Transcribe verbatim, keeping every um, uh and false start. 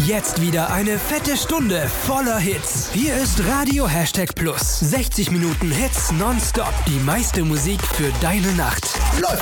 Jetzt wieder eine fette Stunde voller Hits. Hier ist Radio Hashtag Plus. sechzig Minuten Hits nonstop. Die meiste Musik für deine Nacht. Läuft!